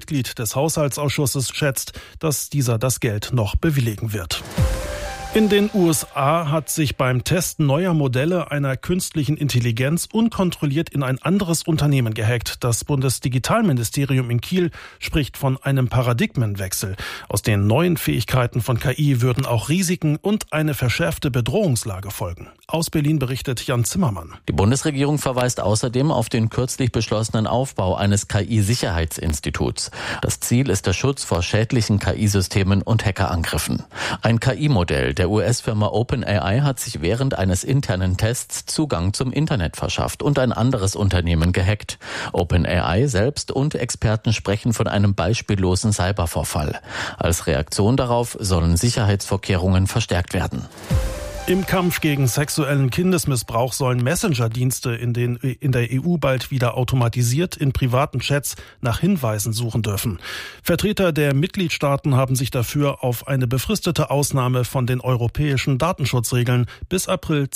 Mitglied des Haushaltsausschusses schätzt, dass dieser das Geld noch bewilligen wird. In den USA hat sich beim Testen neuer Modelle einer künstlichen Intelligenz unkontrolliert in ein anderes Unternehmen gehackt. Das Bundesdigitalministerium in Kiel spricht von einem Paradigmenwechsel. Aus den neuen Fähigkeiten von KI würden auch Risiken und eine verschärfte Bedrohungslage folgen. Aus Berlin berichtet Jan Zimmermann. Die Bundesregierung verweist außerdem auf den kürzlich beschlossenen Aufbau eines KI-Sicherheitsinstituts. Das Ziel ist der Schutz vor schädlichen KI-Systemen und Hackerangriffen. Ein KI-Modell der US-Firma OpenAI hat sich während eines internen Tests Zugang zum Internet verschafft und ein anderes Unternehmen gehackt. OpenAI selbst und Experten sprechen von einem beispiellosen Cybervorfall. Als Reaktion darauf sollen Sicherheitsvorkehrungen verstärkt werden. Im Kampf gegen sexuellen Kindesmissbrauch sollen Messenger-Dienste in der EU bald wieder automatisiert in privaten Chats nach Hinweisen suchen dürfen. Vertreter der Mitgliedstaaten haben sich dafür auf eine befristete Ausnahme von den europäischen Datenschutzregeln bis April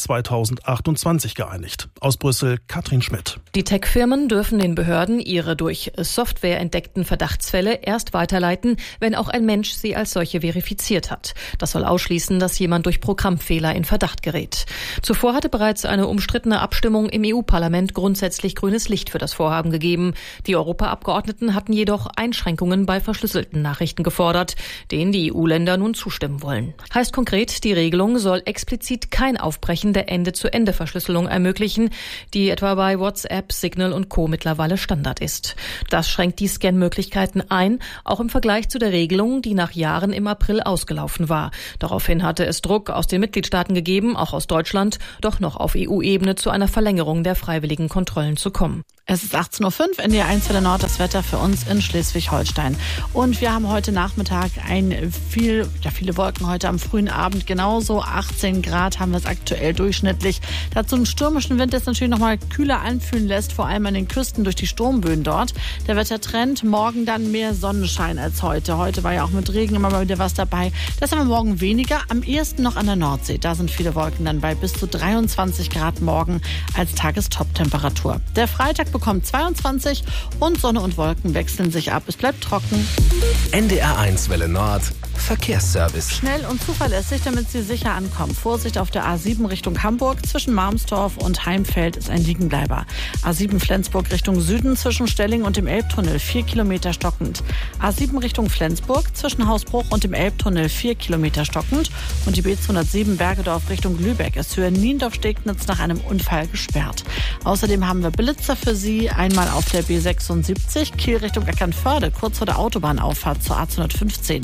2028 geeinigt. Aus Brüssel Katrin Schmidt. Die Tech-Firmen dürfen den Behörden ihre durch Software entdeckten Verdachtsfälle erst weiterleiten, wenn auch ein Mensch sie als solche verifiziert hat. Das soll ausschließen, dass jemand durch Programmfehler in Verdacht gerät. Zuvor hatte bereits eine umstrittene Abstimmung im EU-Parlament grundsätzlich grünes Licht für das Vorhaben gegeben. Die Europaabgeordneten hatten jedoch Einschränkungen bei verschlüsselten Nachrichten gefordert, denen die EU-Länder nun zustimmen wollen. Heißt konkret, die Regelung soll explizit kein Aufbrechen der Ende-zu-Ende-Verschlüsselung ermöglichen, die etwa bei WhatsApp, Signal und Co. mittlerweile Standard ist. Das schränkt die Scan-Möglichkeiten ein, auch im Vergleich zu der Regelung, die nach Jahren im April ausgelaufen war. Daraufhin hatte es Druck aus den Mitgliedstaaten gegeben, auch aus Deutschland, doch noch auf EU-Ebene zu einer Verlängerung der freiwilligen Kontrollen zu kommen. Es ist 18.05 Uhr, NDR 1 Welle Nord, das Wetter für uns in Schleswig-Holstein. Und wir haben heute Nachmittag viele Wolken heute am frühen Abend. Genauso 18 Grad haben wir es aktuell durchschnittlich. Dazu einen stürmischen Wind, der es natürlich noch mal kühler anfühlen lässt, vor allem an den Küsten durch die Sturmböen dort. Der Wettertrend, morgen dann mehr Sonnenschein als heute. Heute war ja auch mit Regen immer mal wieder was dabei. Das haben wir morgen weniger, am ehesten noch an der Nordsee. Da sind viele Wolken dann bei bis zu 23 Grad morgen als Tagestop-Temperatur. Der Freitag bekommt 22 und Sonne und Wolken wechseln sich ab. Es bleibt trocken. NDR 1 Welle Nord. Verkehrsservice. Schnell und zuverlässig, damit Sie sicher ankommen. Vorsicht auf der A7 Richtung Hamburg. Zwischen Malmstorf und Heimfeld ist ein Liegenbleiber. A7 Flensburg Richtung Süden zwischen Stelling und dem Elbtunnel 4 Kilometer stockend. A7 Richtung Flensburg zwischen Hausbruch und dem Elbtunnel 4 Kilometer stockend. Und die B207 Bergedorf Richtung Lübeck ist Höhe Niendorf-Stegnitz nach einem Unfall gesperrt. Außerdem haben wir Blitzer für Sie. Einmal auf der B76 Kiel Richtung Eckernförde, kurz vor der Autobahnauffahrt zur A215.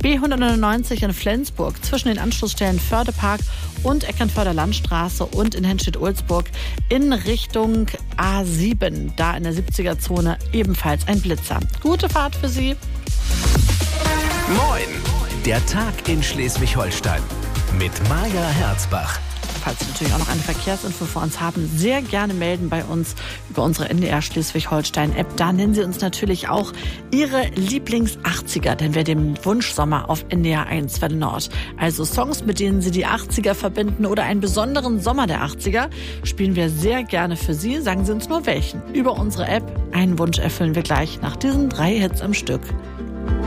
B199 in Flensburg zwischen den Anschlussstellen Fördepark und Eckernförder Landstraße und in Henstedt-Ulzburg in Richtung A7. Da in der 70er-Zone ebenfalls ein Blitzer. Gute Fahrt für Sie. Moin, der Tag in Schleswig-Holstein mit Maja Herzbach. Falls Sie natürlich auch noch eine Verkehrsinfo für uns haben, sehr gerne melden bei uns über unsere NDR Schleswig-Holstein-App. Da nennen Sie uns natürlich auch Ihre Lieblings-80er, denn wir den Wunschsommer auf NDR 1 Welle Nord. Also Songs, mit denen Sie die 80er verbinden oder einen besonderen Sommer der 80er, spielen wir sehr gerne für Sie. Sagen Sie uns nur welchen. Über unsere App. Einen Wunsch erfüllen wir gleich nach diesen 3 Hits am Stück.